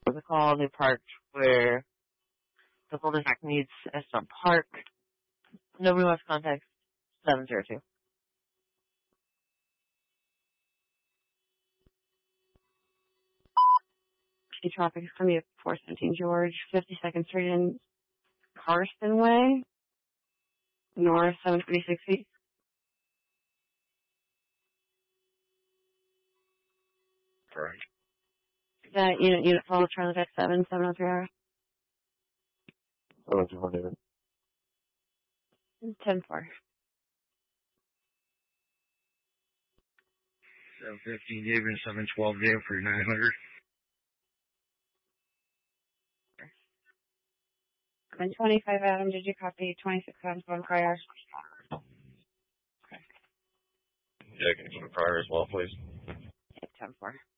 The call, they parked where the cul-de-sac meets Estone Park. Nobody wants contact 702. Traffic is coming up 417 George, 52nd Street in Carson Way, north 726 feet. Correct. That unit follow Charlie Tech 703R. 724 David. 10-4. 715 David, 712 David for 900. 725 Adam, did you copy 26 Adams on prior? Okay. Yeah, can you keep a prior as well, please? 10-4.